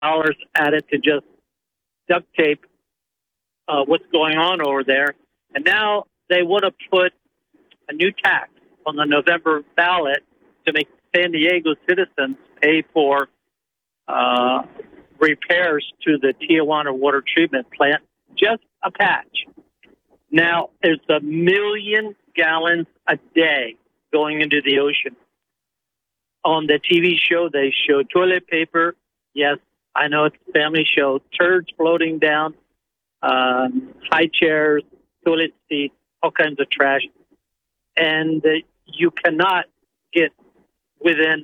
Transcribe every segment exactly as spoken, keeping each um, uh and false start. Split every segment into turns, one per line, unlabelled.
dollars added to just duct tape uh, what's going on over there. And now they want to put a new tax on the November ballot to make San Diego citizens pay for uh, repairs to the Tijuana water treatment plant, just a patch. Now, there's a million gallons a day going into the ocean. On the T V show, they show toilet paper. Yes, I know it's a family show. Turds floating down, um, high chairs, toilet seats, all kinds of trash. And uh, you cannot get within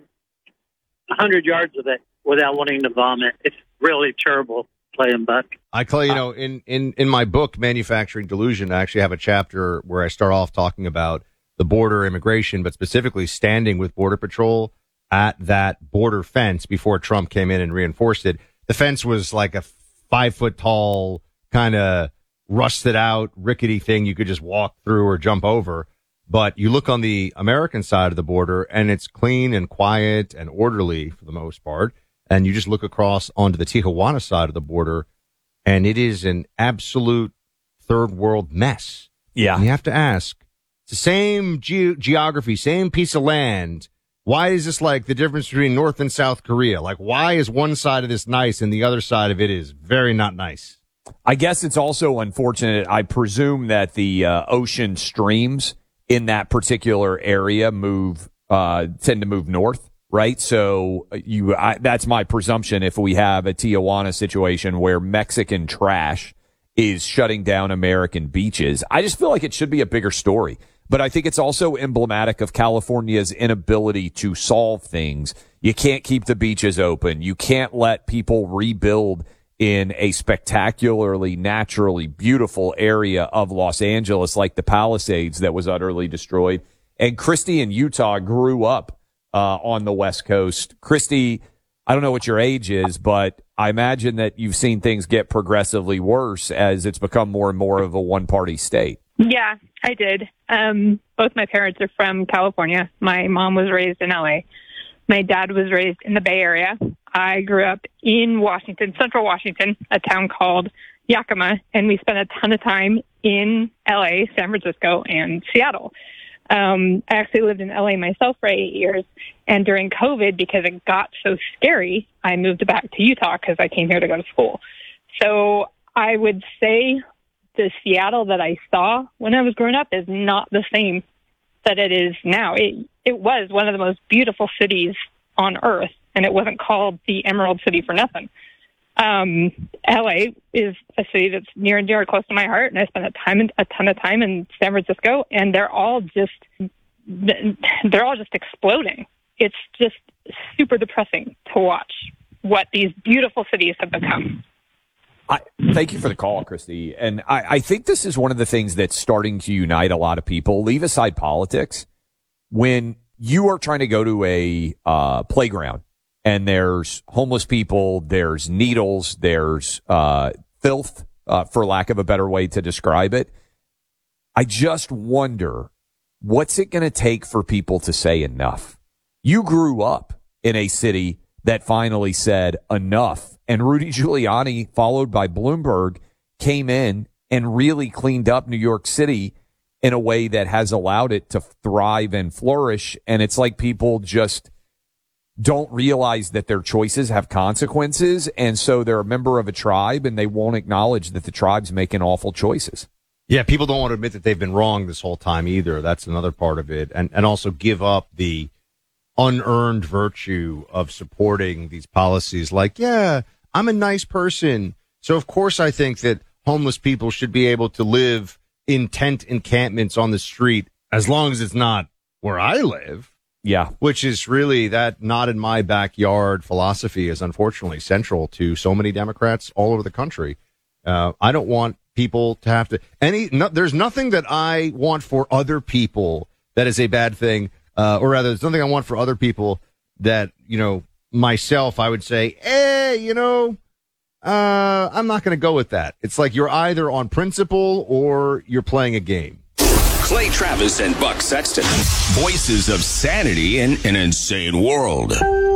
one hundred yards of it without wanting to vomit. It's really terrible playing buck.
I call you know, in, in, in my book, Manufacturing Delusion, I actually have a chapter where I start off talking about the border immigration, but specifically standing with Border Patrol at that border fence before Trump came in and reinforced it. The fence was like a five foot tall, kind of rusted out, rickety thing you could just walk through or jump over. But you look on the American side of the border and it's clean and quiet and orderly for the most part. And you just look across onto the Tijuana side of the border and it is an absolute third world mess.
Yeah.
And you have to ask, it's the same ge- geography, same piece of land. Why is this like the difference between North and South Korea? Like, why is one side of this nice and the other side of it is very not nice?
I guess it's also unfortunate. I presume that the uh, ocean streams in that particular area move, uh, tend to move north, right? So you, I, that's my presumption. If we have a Tijuana situation where Mexican trash is shutting down American beaches, I just feel like it should be a bigger story. But I think it's also emblematic of California's inability to solve things. You can't keep the beaches open. You can't let people rebuild in a spectacularly, naturally beautiful area of Los Angeles like the Palisades that was utterly destroyed. And Christy in Utah grew up uh, on the West Coast. Christy, I don't know what your age is, but I imagine that you've seen things get progressively worse as it's become more and more of a one-party state.
Yeah, I did. Um, both my parents are from California. My mom was raised in L A. My dad was raised in the Bay Area. I grew up in Washington, Central Washington, a town called Yakima, and we spent a ton of time in L A, San Francisco, and Seattle. Um, I actually lived in L A myself for eight years, and during COVID, because it got so scary, I moved back to Utah because I came here to go to school. So I would say the Seattle that I saw when I was growing up is not the same that it is now. It it was one of the most beautiful cities on earth, and it wasn't called the Emerald City for nothing. Um, L A is a city that's near and dear close to my heart, and I spent a time in, a ton of time in San Francisco, and they're all just they're all just exploding. It's just super depressing to watch what these beautiful cities have become.
I, thank you for the call, Christy. And I, I think this is one of the things that's starting to unite a lot of people. Leave aside politics. When you are trying to go to a uh, playground and there's homeless people, there's needles, there's uh, filth, uh, for lack of a better way to describe it, I just wonder, what's it going to take for people to say enough? You grew up in a city that finally said enough. And Rudy Giuliani, followed by Bloomberg, came in and really cleaned up New York City in a way that has allowed it to thrive and flourish. And it's like people just don't realize that their choices have consequences. And so they're a member of a tribe and they won't acknowledge that the tribe's making awful choices.
Yeah, people don't want to admit that they've been wrong this whole time either. That's another part of it. And, and also give up the unearned virtue of supporting these policies like, yeah, I'm a nice person, so of course I think that homeless people should be able to live in tent encampments on the street as long as it's not where I live.
Yeah.
Which is really that not in my backyard philosophy is unfortunately central to so many Democrats all over the country. Uh, I don't want people to have to any, no, there's nothing that I want for other people that is a bad thing. Uh, or rather, there's something I want for other people that, you know, myself, I would say, eh, you know, uh, I'm not going to go with that. It's like you're either on principle or you're playing a game.
Clay Travis and Buck Sexton, voices of sanity in an insane world.